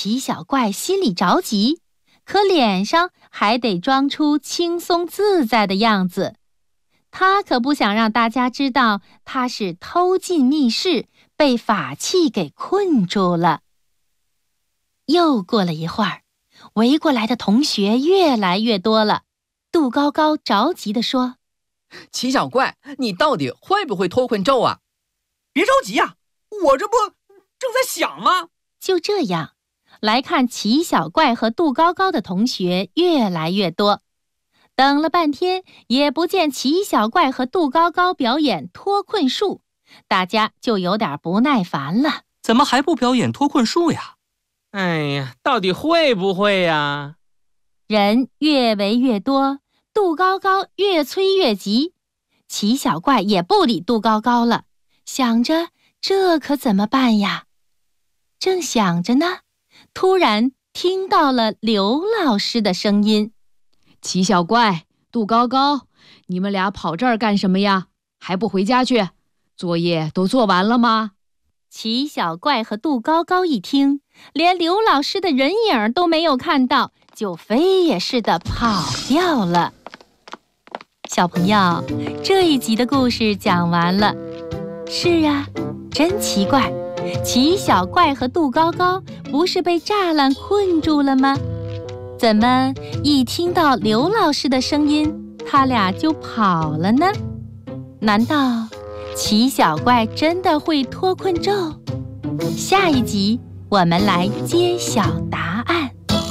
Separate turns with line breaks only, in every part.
奇小怪心里着急，可脸上还得装出轻松自在的样子。他可不想让大家知道他是偷进密室，被法器给困住了。又过了一会儿，围过来的同学越来越多了。杜高高着急地说：
奇小怪，你到底会不会脱困咒啊？
别着急啊，我这不正在想吗？
就这样，来看奇小怪和杜高高的同学越来越多。等了半天，也不见奇小怪和杜高高表演脱困术，大家就有点不耐烦了。
怎么还不表演脱困术呀？
哎呀，到底会不会呀？
人越围越多，杜高高越催越急，奇小怪也不理杜高高了，想着这可怎么办呀？正想着呢，突然听到了刘老师的声音：
奇小怪，杜高高，你们俩跑这儿干什么呀？还不回家去？作业都做完了吗？
奇小怪和杜高高一听，连刘老师的人影都没有看到，就飞也似的跑掉了。小朋友，这一集的故事讲完了。是啊，真奇怪，奇小怪和杜高高不是被栅栏困住了吗？怎么一听到刘老师的声音，他俩就跑了呢？难道奇小怪真的会脱困咒？下一集我们来揭晓答案。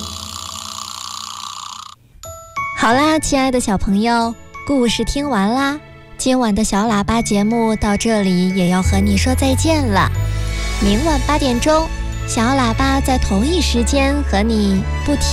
好啦，亲爱的小朋友，故事听完啦。今晚的小喇叭节目到这里也要和你说再见了。明晚8点钟，小喇叭在同一时间和你不停